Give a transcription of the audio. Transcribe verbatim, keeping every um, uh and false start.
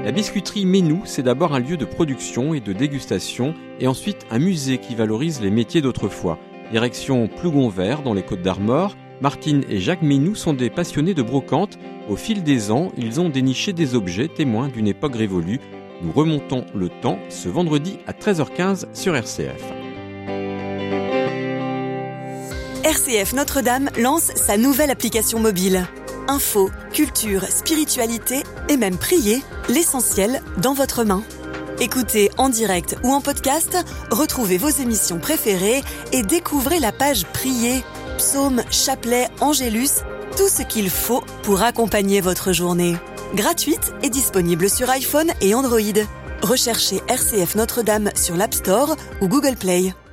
La biscuiterie Ménou, c'est d'abord un lieu de production et de dégustation, et ensuite un musée qui valorise les métiers d'autrefois. Direction Plougonvert, dans les Côtes-d'Armor, Martine et Jacques Ménou sont des passionnés de brocante. Au fil des ans, ils ont déniché des objets témoins d'une époque révolue. Nous remontons le temps ce vendredi à treize heures quinze sur R C F. R C F Notre-Dame lance sa nouvelle application mobile. Info, culture, spiritualité et même prier, l'essentiel dans votre main. Écoutez en direct ou en podcast, retrouvez vos émissions préférées et découvrez la page Prier, psaumes, chapelets, angélus, tout ce qu'il faut pour accompagner votre journée. Gratuite et disponible sur iPhone et Android. Recherchez R C F Notre-Dame sur l'App Store ou Google Play.